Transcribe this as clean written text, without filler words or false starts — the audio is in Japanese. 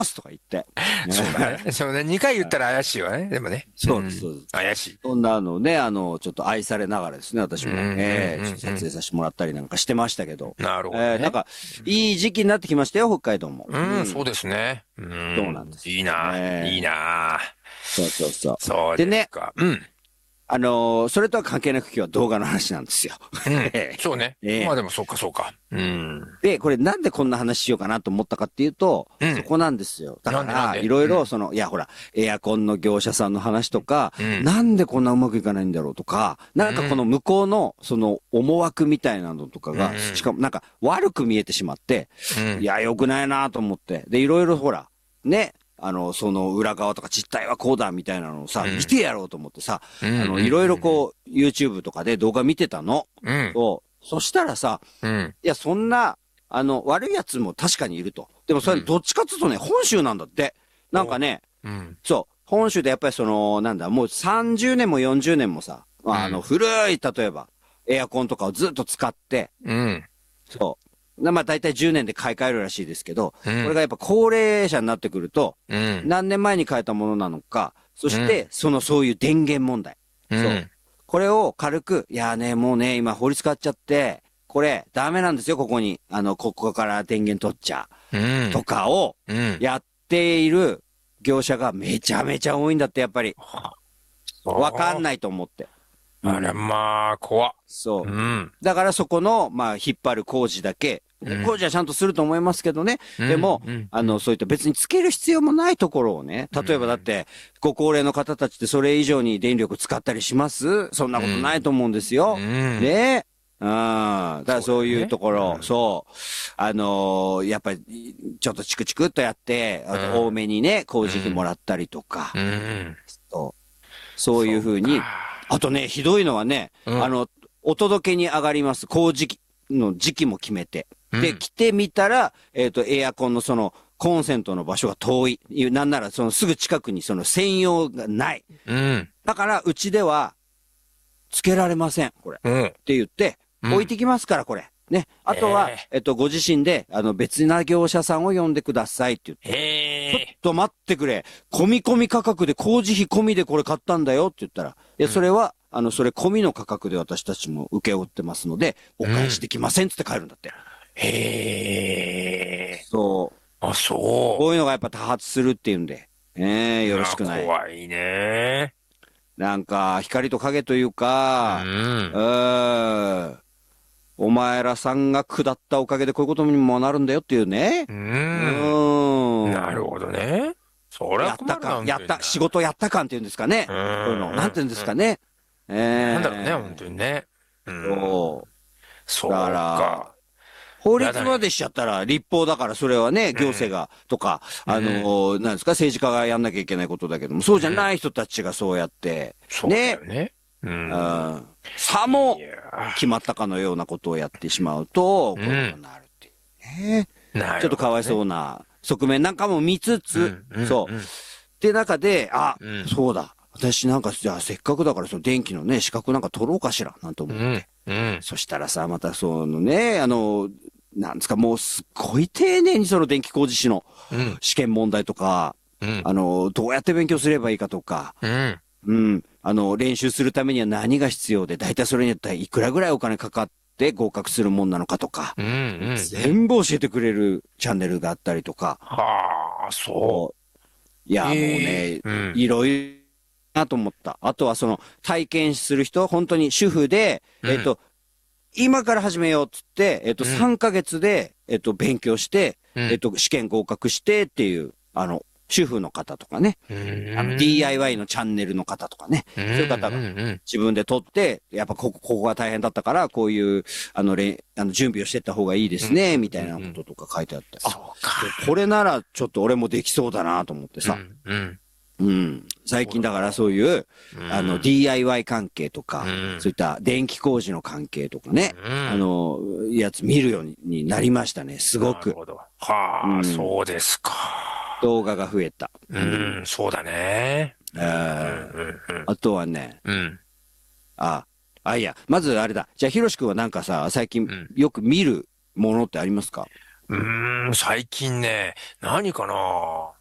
すとか言って。 そうだね。そうね。2回言ったら怪しいわね。でもね。 そうです、そうです。 怪しい。 そんなのね、ちょっと愛されながらですね、私も、ちょっと撮影させてもらったりなんかしてましたけど、 なるほどね。 なんか、いい時期になってきましたよ、北海道も。 そうですね。 そうなんです。 いいな。いいな。 そうそうそう。 そうでね、 ですか。 それとは関係なく今日は動画の話なんですよ。 そうね。まあでもそうかそうか。 で、これなんでこんな話しようかなと思ったかっていうと、 うん。 そこなんですよ。だから、いなんでろいろいやほら、エアコンの業者さんの話とか、なんでこんなうまくいかないんだろうとか、なんかこの向こうの、その思惑みたいなのとかが、しかもなんか悪く見えてしまって、いや、良くないなと思って。で、いろいろほら、ね、その裏側とか実態はこうだみたいなのをさ、見てやろうと思ってさ、いろいろこう、YouTube とかで動画見てたの。そしたらさ、いや、そんな、悪い奴も確かにいると。でもそれどっちかっていうとね、本州なんだって。なんかね、そう、本州でやっぱりなんだ、もう30年も40年もさ、古い、例えば、エアコンとかをずっと使って、そう。まあ大体10年で買い替えるらしいですけど、これがやっぱ高齢者になってくると、何年前に変えたものなのか、そして、そういう電源問題。そう。これを軽く、いやね、もうね、今法律変わっちゃって、これダメなんですよ、ここに。ここから電源取っちゃ。とかを、やっている業者がめちゃめちゃ多いんだって、やっぱり。わかんないと思って。 あら、まあ、怖っ。 そう。だからそこの、まあ、引っ張る工事だけ、工事はちゃんとすると思いますけどね。でも、そういった別につける必要もないところをね、例えばだって、ご高齢の方たちってそれ以上に電力使ったりしますそんなことないと思うんですよ。ね。だからそういうところ、そう。やっぱり、ちょっとチクチクっとやって、多めにね、工事費もらったりとか、そういうふうに、あとね、ひどいのはね、お届けに上がります。工事の時期も決めて。で、来てみたら、エアコンのコンセントの場所が遠い。なんなら、すぐ近くに専用がない。だから、うちでは、つけられません、これ。って言って、置いてきますから、これ。ね。あとは、ご自身で、別な業者さんを呼んでくださいって言って。ちょっと待ってくれ。込み込み価格で工事費込みでこれ買ったんだよって言ったら、いや、それは、それ込みの価格で私たちも請け負ってますので、お返しできませんって帰るんだって。そう。 あ、そこういうのがやっぱ多発するっていうんで、よろしくない。 怖いね。 なんか、光と影というか、お前らさんが下ったおかげでこういうことにもなるんだよっていうね。 なるほどね。そりゃ困るな、 やった、仕事やった感っていうんですかね。こういうの、なんていうんですかね。 なんだろうね、本当にね。 そう。だかそうか。 ら、法やだね。 律までしちゃったら立法だからそれはね、行政が、とか、なんですか、政治家がやんなきゃいけないことだけども、そうじゃない人たちがそうやって、 そうだね、 よね。 さも決まったかのようなことをやってしまうと、こういうことになるっていうね。ちょっとかわいそうな側面なんかも見つつ、そう。って中で、そうだ。私なんか、じゃあせっかくだからその電気のね、資格なんか取ろうかしら、なんて思って。そしたらさ、またね、なんですか、もうすっごい丁寧にその電気工事士の試験問題とか、どうやって勉強すればいいかとか、練習するためには何が必要で、大体それによっていくらぐらいお金かかって合格するもんなのかとか、全部教えてくれるチャンネルがあったりとか、 はあ、そいや、もうね、いろいろなと思った。あとは体験する人、本当に主婦で、今から始めようっつって、3ヶ月で、勉強して、試験合格してっていう、主婦の方とかね、DIY のチャンネルの方とかね、そういう方が自分で撮って、やっぱここが大変だったから、こういう、準備をしてった方がいいですね、みたいなこととか書いてあって、これならちょっと俺もできそうだなと思ってさ、最近だからそういう、DIY 関係とか、そういった電気工事の関係とかね、やつ見るようになりましたね、すごく。なるほど。 はあ、そうですか。 動画が増えた。 そうだね。 あとはね、いや、まずあれだ。じゃあ、ひろしくんはなんかさ、最近よく見るものってありますか？ 最近ね、何かな。